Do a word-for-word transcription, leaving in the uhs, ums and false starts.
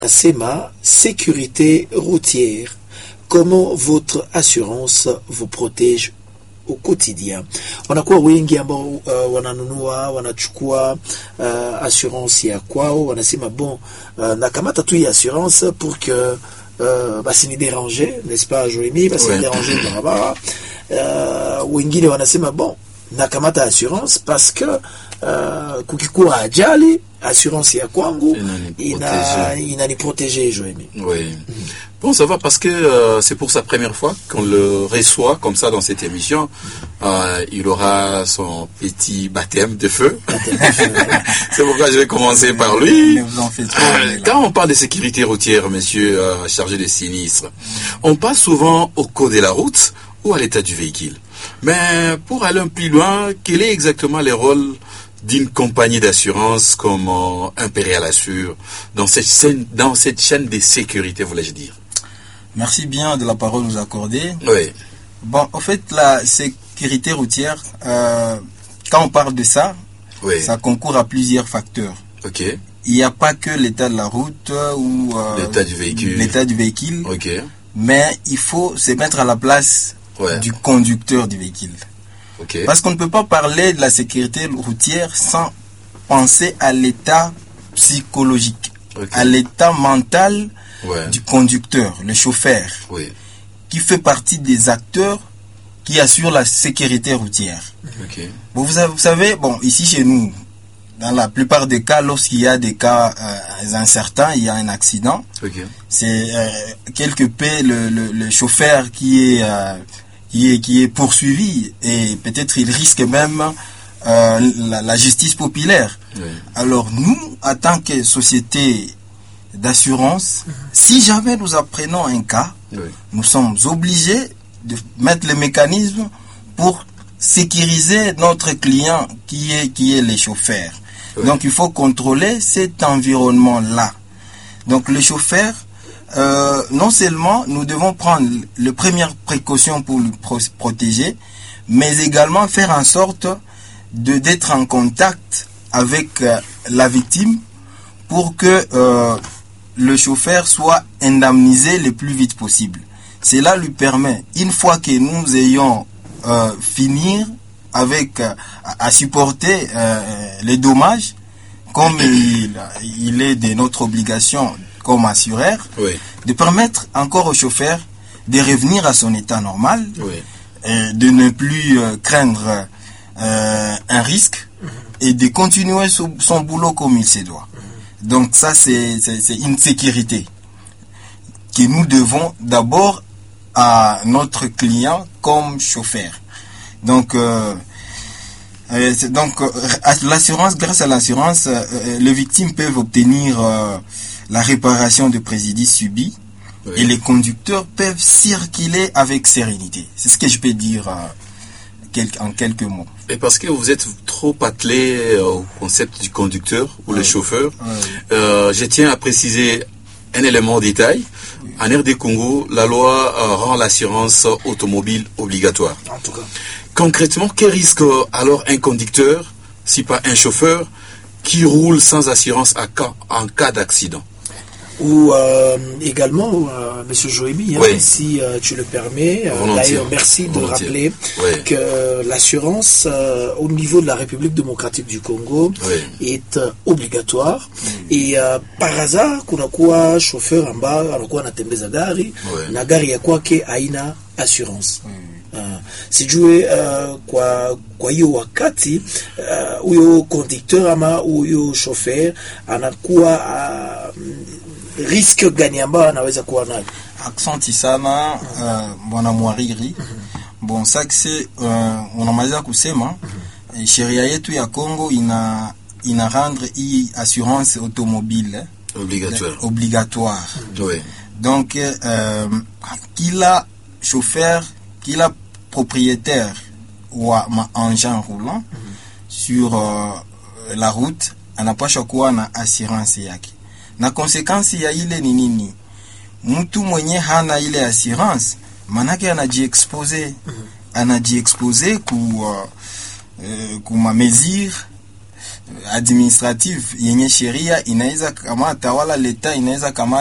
Sema, sécurité routière. Comment votre assurance vous protège au quotidien? Wanakuwa wengi ambao uh, wananunua wanachukua uh, assurance ya kwao, wanasema bon uh, nakamata tu ya assurance pour que uh, basi ni déranger, n'est-ce pas Joimi, basi ni déranger barabara. Uh, wengine wanasema bon nakamata assurance parce que uh, kukikuwa ajali assurance ya kwangu inani protéger Joimi. Oui. Mm-hmm. Bon, ça va parce que euh, c'est pour sa première fois qu'on le reçoit comme ça dans cette émission. Euh, il aura son petit baptême de feu. C'est pourquoi je vais commencer par lui. Ne vous en faites pas, euh, quand on parle de sécurité routière, monsieur euh, chargé de sinistres, on passe souvent au code de la route ou à l'état du véhicule. Mais pour aller un peu plus loin, quel est exactement le rôle d'une compagnie d'assurance comme euh, Impérial Assure dans cette chaîne, dans cette chaîne de sécurité, voulais-je dire? Merci bien de la parole nous accorder. Oui. Bon, en fait, la sécurité routière, euh, quand on parle de ça, oui. ça concourt à plusieurs facteurs. Ok. Il n'y a pas que l'état de la route ou euh, l'état du véhicule. L'état du véhicule. Ok. Mais il faut se mettre à la place ouais. du conducteur du véhicule. Okay. Parce qu'on ne peut pas parler de la sécurité routière sans penser à l'état psychologique, okay. à l'état mental ouais. du conducteur, le chauffeur, oui. qui fait partie des acteurs qui assurent la sécurité routière. Okay. Bon, vous, vous savez, bon, ici chez nous, dans la plupart des cas, lorsqu'il y a des cas euh, incertains, il y a un accident, okay. c'est euh, quelque peu le, le, le chauffeur qui est... Euh, Qui est, qui est poursuivi et peut-être il risque même euh, la, la justice populaire. Oui. Alors nous, en tant que société d'assurance, mmh. si jamais nous apprenons un cas, oui. nous sommes obligés de mettre les mécanismes pour sécuriser notre client qui est, qui est les chauffeurs. Oui. Donc il faut contrôler cet environnement-là. Donc le chauffeur, Euh, non seulement nous devons prendre les premières précautions pour le pro protéger, mais également faire en sorte de d'être en contact avec euh, la victime pour que euh, le chauffeur soit indemnisé le plus vite possible. Cela lui permet, une fois que nous ayons euh, fini avec euh, à supporter euh, les dommages, comme il, il est de notre obligation comme assureur, oui. de permettre encore au chauffeur de revenir à son état normal, oui. et de ne plus euh, craindre euh, un risque mm-hmm. et de continuer son, son boulot comme il se doit. Mm-hmm. Donc ça, c'est une sécurité que nous devons d'abord à notre client comme chauffeur. Donc, euh, euh, donc l'assurance, grâce à l'assurance, euh, les victimes peuvent obtenir euh, la réparation de préjudices subis, oui. et les conducteurs peuvent circuler avec sérénité. C'est ce que je peux dire euh, en quelques mots. Et parce que vous êtes trop attelé euh, au concept du conducteur ou oui. le chauffeur, oui. euh, je tiens à préciser un élément en détail. Oui. En R D Congo, la loi euh, rend l'assurance automobile obligatoire. En tout cas. Concrètement, quel risque alors un conducteur, si pas un chauffeur, qui roule sans assurance à cas, en cas d'accident? Ou euh, également, euh, Monsieur Joémi, hein, oui. si euh, tu le permets, euh, d'ailleurs merci de Volontiers. rappeler oui. que l'assurance euh, au niveau de la République démocratique du Congo oui. est euh, obligatoire. Oui. Et euh, par hasard, kunakuwa chauffeur amba anakuwa anatembeza gari oui. na gari ya kwake haina assurance. Oui. Uh, sijue uh, kwa kwa hiyo wakati huyo uh, conducteur ama huyo chauffeur anakuwa uh, risque gani ambayo anaweza kuwa nayo? Aksanti sana bwana uh, Mwariri. Mm-hmm. Bon, saksi uh, unamaliza kusema mm-hmm. sheria yetu ya Kongo ina ina rendre hii assurance automobile obligatoire. Obligatoire. Mm-hmm. Oui. Donc uh, kila chauffeur, kila propriétaire wa ma engin roulant mm-hmm. sur uh, la route anapaswa kuwa na assurance yake. Na konsekansi ya ile ni nini? Mtu mwenye hana ile assurance, manake anajiexpose, mm-hmm. anajiexpose ku uh, uh, ku ma mesure administrative yenye sheria inaweza kamata wala leta inaweza kamata